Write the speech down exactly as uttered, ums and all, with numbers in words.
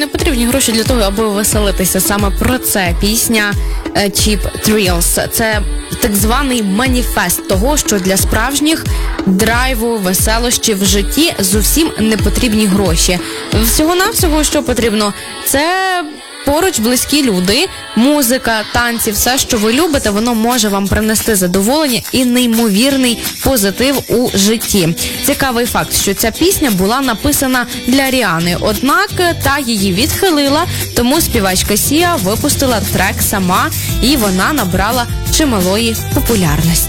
не потрібні гроші для того, аби веселитися. Саме про це пісня Cheap Thrills. Це так званий маніфест того, що для справжніх драйву, веселощів в житті зовсім не потрібні гроші. Всього-навсього, що потрібно, це поруч близькі люди, музика, танці, все, що ви любите, воно може вам принести задоволення і неймовірний позитив у житті. Цікавий факт, що ця пісня була написана для Ріани, однак та її відхилила, тому співачка Сіа випустила трек сама, і вона набрала чималої популярності.